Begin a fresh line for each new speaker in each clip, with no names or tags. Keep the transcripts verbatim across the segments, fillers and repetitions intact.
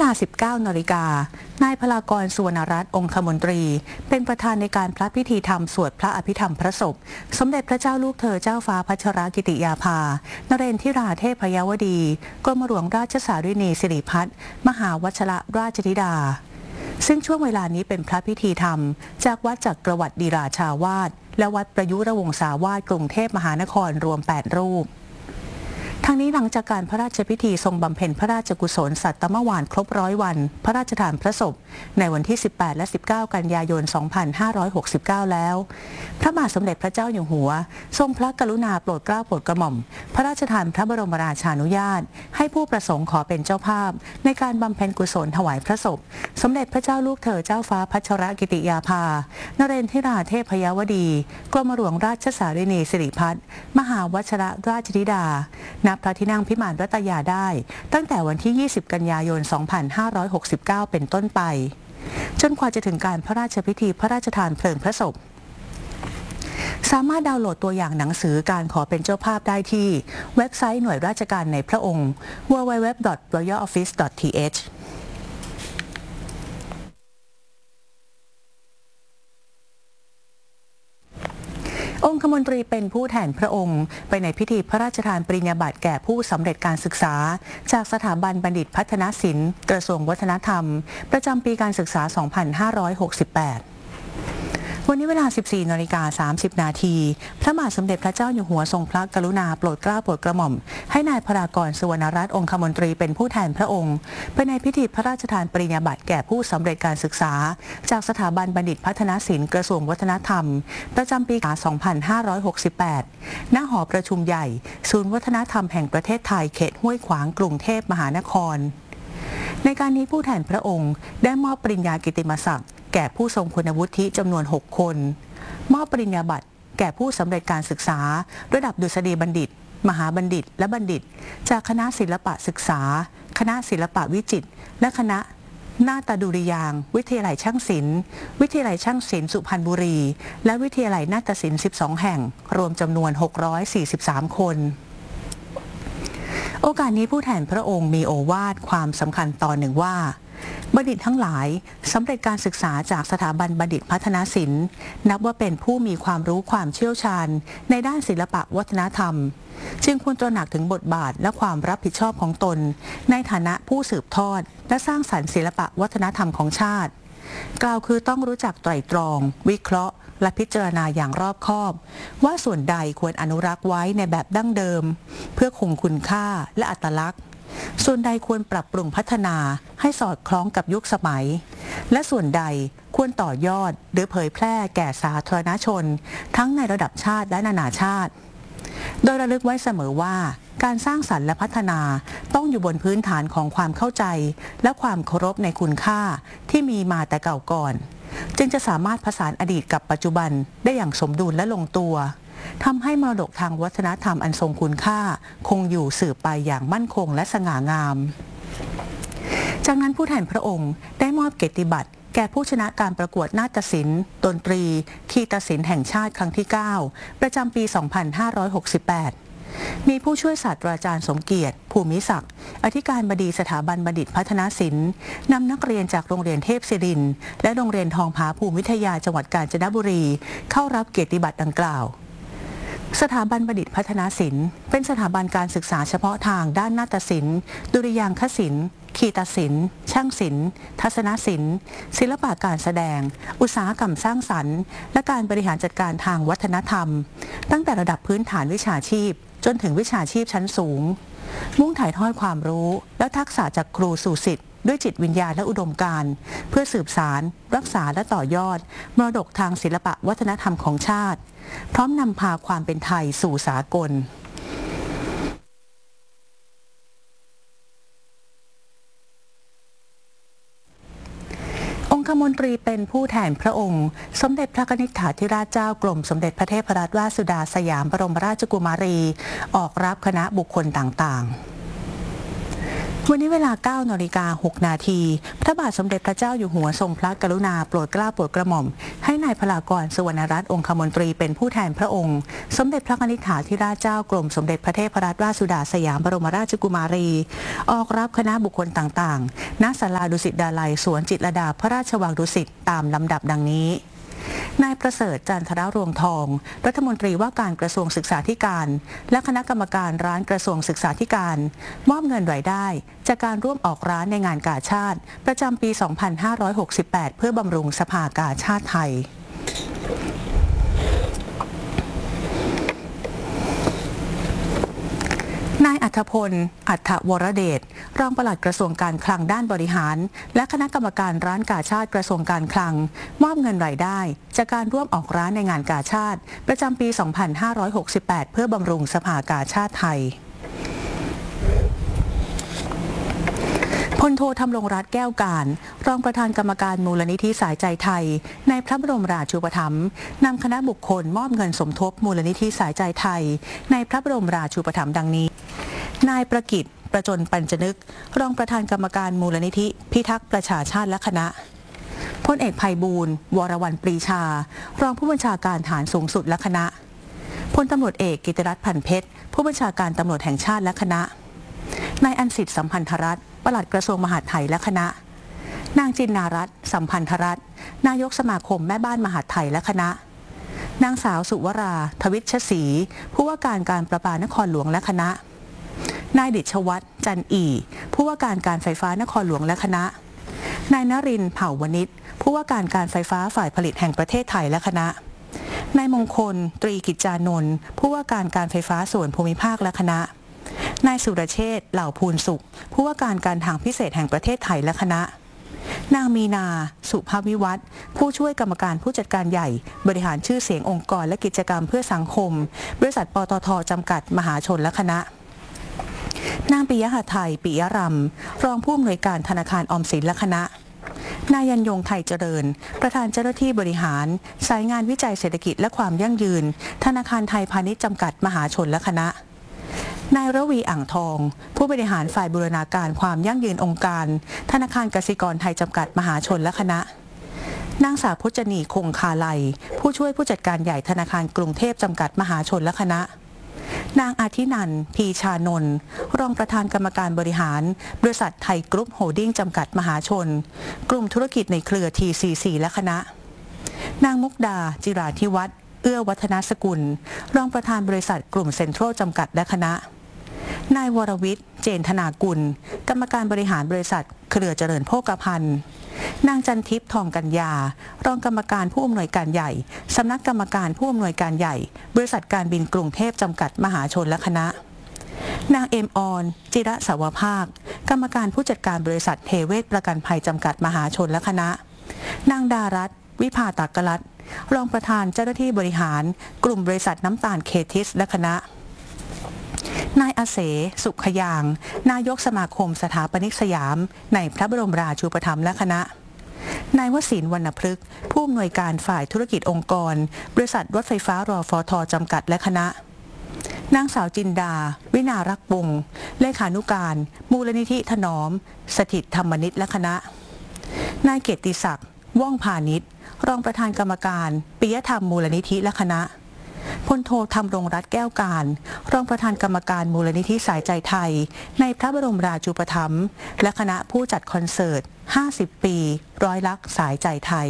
า สิบเก้า นาฬิกานายพลากร สุวรรณรัตน์ องคมนตรีเป็นประธานในการพระพิธีธรรมสวดพระอภิธรรมพระศพสมเด็จพระเจ้าลูกเธอเจ้าฟ้าพัชรกิติยาภานเรนทิราเทพยวดีกรมหลวงราชสารินีสิริพัฒน์มหาวชรราชธิดาซึ่งช่วงเวลานี้เป็นพระพิธีธรรมจากวัดจักรวรรดิราชาวาสและวัดประยุรวงศาวาสกรุงเทพมหานครรวมแปดรูปทั้งนี้หลังจากการพระราชพิธีทรงบำเพ็ญพระราชกุศลสัตมวานครบร้อยวันพระราชทานพระศพในวันที่สิบแปดและสิบเก้ากันยายนสองพันห้าร้อยหกสิบเก้าแล้วพระบาทสมเด็จพระเจ้าอยู่หัวทรงพระกรุณาโปรดเกล้าโปรดกระหม่อมพระราชทานพระบรมราชานุญาตให้ผู้ประสงค์ขอเป็นเจ้าภาพในการบำเพ็ญกุศลถวายพระศพสมเด็จพระเจ้าลูกเธอเจ้าฟ้าพัชรกิติยาภานเรนทิราเทพยวดีกรมหลวงราชสารินีสิริพัฒน์มหาวชรราชธิดาณพระที่นั่งพิมานรัตยาได้ตั้งแต่วันที่ยี่สิบกันยายนสองพันห้าร้อยหกสิบเก้าเป็นต้นไปจนกว่าจะถึงการพระราชพิธีพระราชทานเพลิงพระศพสามารถดาวน์โหลดตัวอย่างหนังสือการขอเป็นเจ้าภาพได้ที่เว็บไซต์หน่วยราชการในพระองค์ ดับเบิลยู ดับเบิลยู ดับเบิลยู ดอท รอยัล ออฟฟิศ ดอท ที เอชองคมนตรีเป็นผู้แทนพระองค์ไปในพิธีพระราชทานปริญญาบัตรแก่ผู้สำเร็จการศึกษาจากสถาบันบัณฑิตพัฒนศิลป์กระทรวงวัฒนธรรมประจำปีการศึกษา สองพันห้าร้อยหกสิบแปดวันนี้เวลา สิบสี่ นาฬิกา สามสิบ นาทีพระบาทสมเด็จพระเจ้าอยู่หัวทรงพระกรุณาโปรดเกล้าโปรดกระหม่อมให้นายพลากร สุวรรณรัตน์ องคมนตรีเป็นผู้แทนพระองค์ไปในพิธีพระราชทานปริญญาบัตรแก่ผู้สำเร็จการศึกษาจากสถาบันบัณฑิตพัฒนศิลป์กระทรวงวัฒนธรรมประจำปี สองพันห้าร้อยหกสิบแปด ณ หอประชุมใหญ่ศูนย์วัฒนธรรมแห่งประเทศไทยเขตห้วยขวางกรุงเทพมหานครในการนี้ผู้แทนพระองค์ได้มอบปริญญากิตติมศักดิ์แก่ผู้ทรงคุณวุฒิจำนวนหกคนมอบปริญญาบัตรแก่ผู้สำเร็จการศึกษาระดับดุษฎีบัณฑิตมหาบัณฑิตและบัณฑิตจากคณะศิลปะศึกษาคณะศิลปะวิจิตรและคณะนาฏดุริยางค์วิทยาลัยช่างศิลป์วิทยาลัยช่างศิลป์สุพรรณบุรีและวิทยาลัยนาฏศิลป์สิบสองแห่งรวมจำนวนหกร้อยสี่สิบสามคนโอกาสนี้ผู้แทนพระองค์มีโอวาทความสำคัญตอนหนึ่งว่าบัณฑิตทั้งหลายสำเร็จการศึกษาจากสถาบันบัณฑิตพัฒนศิลป์นับว่าเป็นผู้มีความรู้ความเชี่ยวชาญในด้านศิลปะวัฒนธรรมจึงควรตระหนักถึงบทบาทและความรับผิดชอบของตนในฐานะผู้สืบทอดและสร้างสรรค์ศิลปะวัฒนธรรมของชาติกล่าวคือต้องรู้จักไตร่ตรองวิเคราะห์และพิจารณาอย่างรอบคอบว่าส่วนใดควรอนุรักษ์ไว้ในแบบดั้งเดิมเพื่อคงคุณค่าและอัตลักษณ์ส่วนใดควรปรับปรุงพัฒนาให้สอดคล้องกับยุคสมัยและส่วนใดควรต่อยอดหรือเผยแพร่แก่สาธารณชนทั้งในระดับชาติและนานาชาติโดยระลึกไว้เสมอว่าการสร้างสรรค์และพัฒนาต้องอยู่บนพื้นฐานของความเข้าใจและความเคารพในคุณค่าที่มีมาแต่เก่าก่อนจึงจะสามารถผสานอดีตกับปัจจุบันได้อย่างสมดุลและลงตัวทำให้มรดกทางวัฒนธรรมอันทรงคุณค่าคงอยู่สืบไปอย่างมั่นคงและสง่างามจากนั้นผู้แทนพระองค์ได้มอบเกียรติบัตรแก่ผู้ชนะการประกวดนาฏศิลป์ดนตรีคีตศิลป์แห่งชาติครั้งที่เก้าประจำปี สองพันห้าร้อยหกสิบแปดมีผู้ช่วยศาสตราจารย์สมเกียรติภูมิศักดิ์อธิการบดีสถาบันบัณฑิตพัฒนศิลป์นำนักเรียนจากโรงเรียนเทพศิรินทร์และโรงเรียนทองผาภูมิวิทยาจังหวัดกาญจนบุรีเข้ารับเกียรติบัตรดังกล่าวสถาบันบัณฑิตพัฒนศิลป์เป็นสถาบันการศึกษาเฉพาะทางด้านนาฏศิลป์ดุริยางคศิลป์คีตศิลป์ช่างศิลป์ทัศนศิลป์ศิลปะการแสดงอุตสาหกรรมสร้างสรรค์และการบริหารจัดการทางวัฒนธรรมตั้งแต่ระดับพื้นฐานวิชาชีพจนถึงวิชาชีพชั้นสูงมุ่งถ่ายทอดความรู้และทักษะจากครูสู่ศิษย์ด้วยจิตวิญญาณและอุดมการณ์เพื่อสืบสารรักษาและต่อยอดมรดกทางศิลปะวัฒนธรรมของชาติพร้อมนำพาความเป็นไทยสู่สากลองคมนตรีเป็นผู้แทนพระองค์สมเด็จพระนิธิธิราชเจ้ากรมสมเด็จพระเทพรัตนราชสุดาสยามบรมราชกุมารีออกรับคณะบุคคลต่างๆวันนี้เวลา เก้านาฬิกาหกนาทีพระบาทสมเด็จพระเจ้าอยู่หัวทรงพระกรุณาโปรดเกล้าโปรดกระหม่อมให้นายพลากร สุวรรณรัตน์องคมนตรีเป็นผู้แทนพระองค์สมเด็จพระนิธิถาธิราชเจ้ากรมสมเด็จพระเทพรัตนราชสุดาสยามบรมราชกุมารีออกรับคณะบุคคลต่างๆณศาลาดุสิตดาลัยสวนจิตรลดาพระราชวังดุสิตตามลำดับดังนี้นายประเสริฐจันทรรวงทองรัฐมนตรีว่าการกระทรวงศึกษาธิการและคณะกรรมการร้านกระทรวงศึกษาธิการมอบเงินรายได้จากการร่วมออกร้านในงานกาชาดประจำปี สองพันห้าร้อยหกสิบแปด เพื่อบำรุงสภากาชาดไทยนายอัธพล อัฏฐวรเดชรองปลัดกระทรวงการคลังด้านบริหารและคณะกรรมการร้านกาชาดกระทรวงการคลังมอบเงินรายได้จากการร่วมออกร้านในงานกาชาดประจำปี สองพันห้าร้อยหกสิบแปด เพื่อบำรุงสภากาชาดไทยพลโทธำรงรัตน์แก้วการรองประธานกรรมการมูลนิธิสายใจไทยในพระบรมราชูปถัมภ์นำคณะบุคคลมอบเงินสมทบมูลนิธิสายใจไทยในพระบรมราชูปถัมภ์ดังนี้นายประกิต ประจนปัญจนึกรองประธานกรรมการมูลนิธิพิทักษ์ประชาชาติและคณะพลเอกไพบูลย์ วรวรรณปรีชารองผู้บัญชาการฐานสูงสุดและคณะพลตำรวจเอกกิติรัตน์พันเพชรผู้บัญชาการตำรวจแห่งชาติและคณะนายอันสิทธิ์สัมพันธรัตน์ปลัดกระทรวงมหาดไทยและคณะนางจินนารัตน์สัมพันธรัตน์นายกสมาคมแม่บ้านมหาดไทยและคณะนางสาวสุวรา ทวิชศรีผู้ว่าการการประปานครหลวงและคณะนายดิษวัฒน์จันอีผู้ว่าการการไฟฟ้านครหลวงและคณะนายนรินทร์เผ่าวณิชผู้ว่าการการไฟฟ้าฝ่ายผลิตแห่งประเทศไทยและคณะนายมงคล ตรีกิจจานนท์ผู้ว่าการการไฟฟ้าส่วนภูมิภาคและคณะนายสุรเชษฐ์ เหล่าภูลสุขผู้ว่าการการทางพิเศษแห่งประเทศไทยและคณะนางมีนา สุภวิวัฒน์ผู้ช่วยกรรมการผู้จัดการใหญ่บริหารชื่อเสียงองค์กรและกิจกรรมเพื่อสังคมบริษัทปตท.จำกัดมหาชนและคณะนางปิยหทัย ปิยรำรองผู้อำนวยการธนาคารออมสินและคณะนายยันยงไทยเจริญประธานเจ้าหน้าที่บริหารสายงานวิจัยเศรษฐกิจและความยั่งยืนธนาคารไทยพาณิชย์จำกัดมหาชนและคณะนายระวีอ่างทองผู้บริหารฝ่ายบูรณาการความยั่งยืนองค์การธนาคารกสิกรไทยจำกัดมหาชนและคณะนางสาวพจนีคงคาไลผู้ช่วยผู้จัดการใหญ่ธนาคารกรุงเทพจำกัดมหาชนและคณะนางอาทินันท์ พีชานนท์รองประธานกรรมการบริหารบริษัทไทยกรุ๊ปโฮลดิ้งจำกัดมหาชนกลุ่มธุรกิจในเครือ ที ซี ซี และคณะนางมุกดา จิราธิวัฒน์เอื้อวัฒนสกุลรองประธานบริษัทกลุ่มเซ็นทรัลจำกัดและคณะนายวรวิทย์ เจนธนากุลกรรมการบริหารบริษัทเครือเจริญโภคภัณฑ์นางจันทิพย์ ทองกัญญารองกรรมการผู้อำนวยการใหญ่สำนักกรรมการผู้อำนวยการใหญ่บริษัทการบินกรุงเทพจำกัดมหาชนและคณะนางเอ็มออน จิระสาวภาคกรรมการผู้จัดการบริษัทเทเวศประกันภัยจำกัดมหาชนและคณะนางดารัตน์วิภาตากรัตน์รองประธานเจ้าหน้าที่บริหารกลุ่มบริษัทน้ำตาลเคทิสและคณะนายอาเส สุขยางนายกสมาคมสถาปนิกสยามในพระบรมราชูปถัมภ์และคณะนายวศินทร์ วรรณพฤกษ์ผู้อำนวยการฝ่ายธุรกิจองค์กรบริษัทรถไฟฟ้ารฟท.จำกัดและคณะนางสาวจินดา วินารักษ์วงศ์เลขานุการมูลนิธิถนอมสถิตธรรมนิตและคณะนายเกียรติศักดิ์ ว่องพาณิชย์รองประธานกรรมการปิยธรรมมูลนิธิและคณะพลโทธำรงรัตน์แก้วการรองประธานกรรมการมูลนิธิสายใจไทยในพระบรมราชูปถัมภ์และคณะผู้จัดคอนเสิร์ตห้าสิบปีร้อยลักษณ์สายใจไทย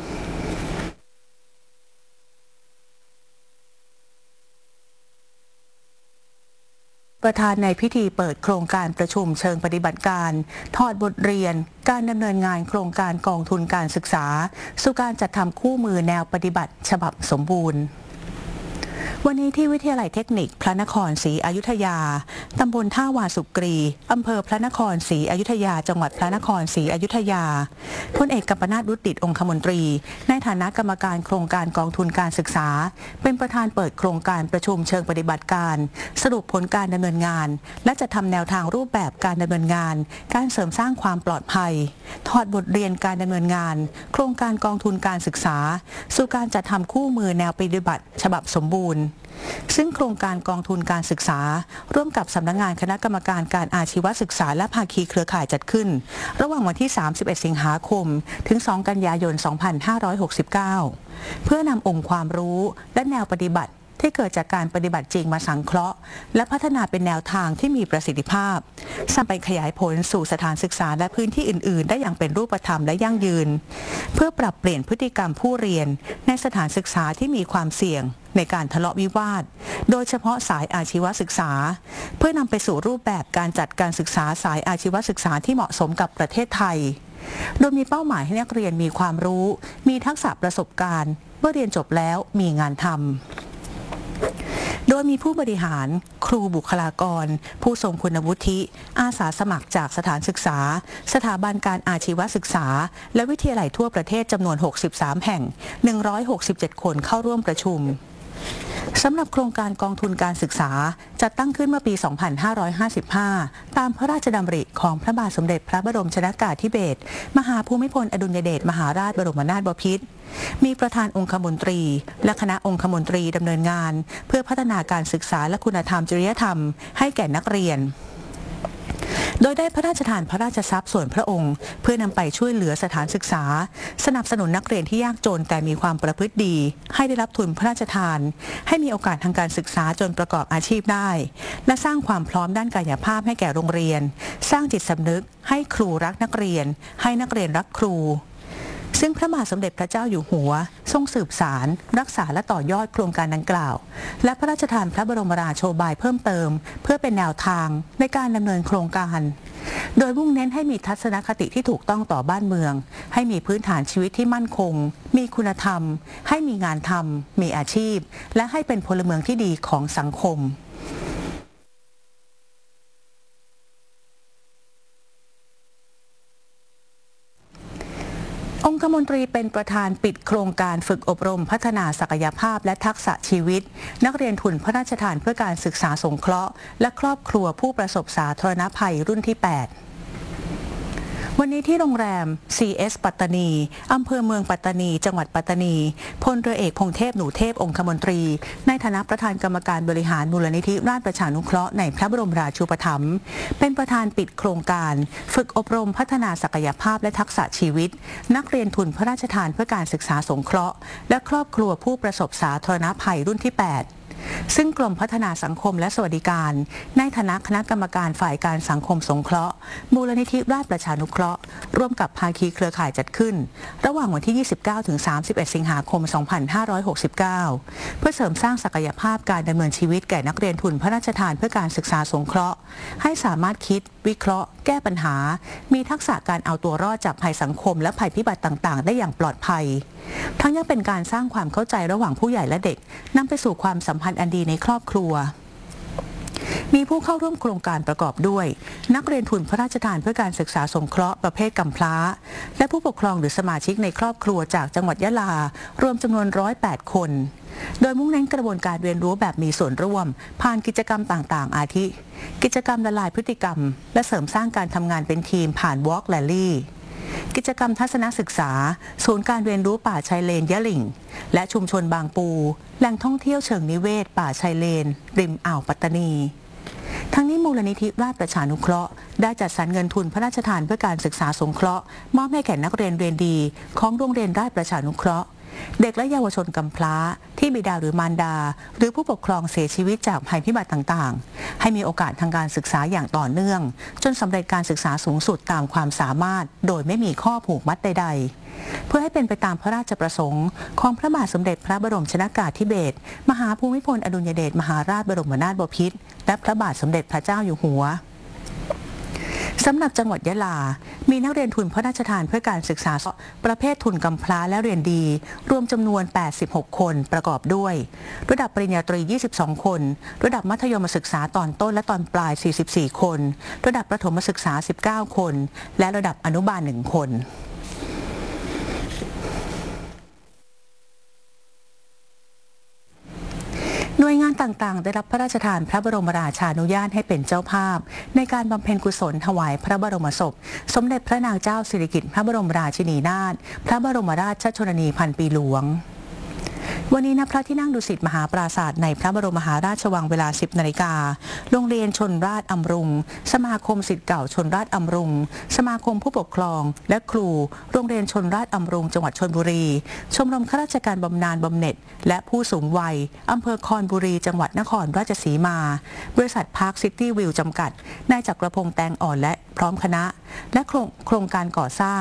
ประธานในพิธีเปิดโครงการประชุมเชิงปฏิบัติการถอดบทเรียนการดำเนินงานโครงการกองทุนการศึกษาสู่การจัดทำคู่มือแนวปฏิบัติฉบับสมบูรณ์วันนี้ที่วิทยาลัยเทคนิคพระนครศรีอยุธยาตำบลท่าวาสุกรีอำเภอพระนครศรีอยุธยาจังหวัดพระนครศรีอยุธยาพลเอกกัมปนาท วุฒิองคมนตรีในฐานะกรรมการโครงการกองทุนการศึกษาเป็นประธานเปิดโครงการประชุมเชิงปฏิบัติการสรุปผลการดำเนินงานและจะทำแนวทางรูปแบบการดำเนินงานการเสริมสร้างความปลอดภัยถอดบทเรียนการดำเนินงานโครงการกองทุนการศึกษาสู่การจัดทำคู่มือแนวปฏิบัติฉบับสมบูรณ์ซึ่งโครงการกองทุนการศึกษาร่วมกับสำนักงานคณะกรรมการการอาชีวศึกษาและภาคีเครือข่ายจัดขึ้นระหว่างวันที่สามสิบเอ็ดสิงหาคมถึงสองกันยายนสองพันห้าร้อยหกสิบเก้าเพื่อนำองค์ความรู้และแนวปฏิบัติที่เกิดจากการปฏิบัติจริงมาสังเคราะห์และพัฒนาเป็นแนวทางที่มีประสิทธิภาพสร้างไปขยายผลสู่สถานศึกษาและพื้นที่อื่นๆได้อย่างเป็นรูปธรรมและยั่งยืนเพื่อปรับเปลี่ยนพฤติกรรมผู้เรียนในสถานศึกษาที่มีความเสี่ยงในการทะเลาะวิวาทโดยเฉพาะสายอาชีวศึกษาเพื่อนำไปสู่รูปแบบการจัดการศึกษาสายอาชีวศึกษาที่เหมาะสมกับประเทศไทยโดยมีเป้าหมายให้นักเรียนมีความรู้มีทักษะประสบการณ์เมื่อเรียนจบแล้วมีงานทำโดยมีผู้บริหารครูบุคลากรผู้ทรงคุณวุฒิอาสาสมัครจากสถานศึกษาสถาบันการอาชีวศึกษาและวิทยาลัยทั่วประเทศจำนวนหกสิบสามแห่งหนึ่งร้อยหกสิบเจ็ดคนเข้าร่วมประชุมสำหรับโครงการกองทุนการศึกษาจัดตั้งขึ้นเมื่อปี สองพันห้าร้อยห้าสิบห้า ตามพระราชดำริของพระบาทสมเด็จพระบรมชนกาธิเบศรมหาภูมิพลอดุลยเดชมหาราชบรมนาถบพิตรมีประธานองคมนตรีและคณะองคมนตรีดำเนินงานเพื่อพัฒนาการศึกษาและคุณธรรมจริยธรรมให้แก่นักเรียนโดยได้พระราชทานพระราชทรัพย์ส่วนพระองค์เพื่อนำไปช่วยเหลือสถานศึกษาสนับสนุนนักเรียนที่ยากจนแต่มีความประพฤติดีให้ได้รับทุนพระราชทานให้มีโอกาสทางการศึกษาจนประกอบอาชีพได้และสร้างความพร้อมด้านกายภาพให้แก่โรงเรียนสร้างจิตสำนึกให้ครูรักนักเรียนให้นักเรียนรักครูซึ่งพระบาทสมเด็จพระเจ้าอยู่หัวทรงสืบสารรักษาและต่อยอดโครงการดังกล่าวและพระราชทานพระบรมราโชบายเพิ่มเติมเพื่อเป็นแนวทางในการดำเนินโครงการโดยมุ่งเน้นให้มีทัศนคติที่ถูกต้องต่อบ้านเมืองให้มีพื้นฐานชีวิตที่มั่นคงมีคุณธรรมให้มีงานทำมีอาชีพและให้เป็นพลเมืองที่ดีของสังคมองคมนตรีเป็นประธานปิดโครงการฝึกอบรมพัฒนาศักยภาพและทักษะชีวิตนักเรียนทุนพระราชทานเพื่อการศึกษาสงเคราะห์และครอบครัวผู้ประสบสาธารณภัยรุ่นที่ แปดวันนี้ที่โรงแรม ซี เอส ปัตตานีอำเภอเมืองปัตตานีจังหวัดปัตตานีพลเรือเอกพงเทพหนูเทพองคมนตรีในฐานะประธานกรรมการบริหารมูลนิธิราชประชานุเคราะห์ในพระบรมราชูปถัมภ์เป็นประธานปิดโครงการฝึกอบรมพัฒนาศักยภาพและทักษะชีวิตนักเรียนทุนพระราชทานเพื่อการศึกษาสงเคราะห์และครอบครัวผู้ประสบสาธารณภัยรุ่นที่ แปดซึ่งกรมพัฒนาสังคมและสวัสดิการในฐานะคณะกรรมการฝ่ายการสังคมสงเคราะห์มูลนิธิราชประชานุเคราะห์ร่วมกับภาคีเครือข่ายจัดขึ้นระหว่างวันที่ ยี่สิบเก้าถึงสามสิบเอ็ด สิงหาคม สองพันห้าร้อยหกสิบเก้า เพื่อเสริมสร้างศักยภาพการดำเนินชีวิตแก่นักเรียนทุนพระราชทานเพื่อการศึกษาสงเคราะห์ให้สามารถคิดวิเคราะห์แก้ปัญหามีทักษะการเอาตัวรอดจากภัยสังคมและภัยพิบัติต่างๆได้อย่างปลอดภัยทั้งยังเป็นการสร้างความเข้าใจระหว่างผู้ใหญ่และเด็กนำไปสู่ความสัมพันธ์อันดีในครอบครัวมีผู้เข้าร่วมโครงการประกอบด้วยนักเรียนทุนพระราชทานเพื่อการศึกษาสงเคราะห์ประเภทกำพร้าและผู้ปกครองหรือสมาชิกในครอบครัวจากจังหวัดยะลารวมจำนวนหนึ่งร้อยแปดคนโดยมุ่งเน้นกระบวนการเรียนรู้แบบมีส่วนร่วมผ่านกิจกรรมต่างๆอาทิกิจกรรมละลายพฤติกรรมและเสริมสร้างการทำงานเป็นทีมผ่าน Walk Rally กิจกรรมทัศนศึกษาศูนย์การเรียนรู้ป่าชายเลนยะหลิ่งและชุมชนบางปูแหล่งท่องเที่ยวเชิงนิเวศป่าชายเลนริมอ่าวปัตตานีทั้งนี้มูลนิธิราชประชานุเคราะห์ได้จัดสรรเงินทุนพระราชทานเพื่อการศึกษาสงเคราะห์มอบให้แก่นักเรียนเรียนดีของโรงเรียนราชประชานุเคราะห์เด็กและเยาวชนกำพร้าที่บิดาหรือมารดาหรือผู้ปกครองเสียชีวิตจากภัยพิบัติต่างๆให้มีโอกาสทางการศึกษาอย่างต่อเนื่องจนสำเร็จการศึกษาสูงสุดตามความสามารถโดยไม่มีข้อผูกมัดใดๆเพื่อให้เป็นไปตามพระราชประสงค์ของพระบาทสมเด็จพระบรมชนกาธิเบศรมหาภูมิพลอดุลยเดชมหาราชบรมนาถบพิตรและพระบาทสมเด็จพระเจ้าอยู่หัวสำหรับจังหวัดยะลามีนักเรียนทุนพระราชทานเพื่อการศึกษาประเภททุนกำพร้าและเรียนดีรวมจำนวนแปดสิบหกคนประกอบด้วยระดับปริญญาตรียี่สิบสองคนระดับมัธยมศึกษาตอนต้นและตอนปลายสี่สิบสี่คนระดับประถมศึกษาสิบเก้าคนและระดับอนุบาลหนึ่งคนหน่วยงานต่างๆได้รับพระราชทานพระบรมราชานุญาตให้เป็นเจ้าภาพในการบำเพ็ญกุศลถวายพระบรมศพสมเด็จพระนางเจ้าสิริกิติ์พระบรมราชินีนาถพระบรมราชชนนีพันปีหลวงวันนี้ณพระที่นั่งดุสิตมหาปราสาทในพระบรมมหาราชวังเวลา สิบนาฬิกาโรงเรียนชนราษฎร์อำรุงสมาคมศิษย์เก่าชนราษฎร์อำรุงสมาคมผู้ปกครองและครูโรงเรียนชนราษฎร์อำรุงจังหวัดชลบุรีชมรมข้าราชการบำนาญบำเหน็จและผู้สูงวัยอำเภอคอนบุรีจังหวัดนครราชสีมาบริษัทพาร์คซิตี้วิวจำกัดนายจักรพงษ์แตงอ่อนและพร้อมคณะและโครงการก่อสร้าง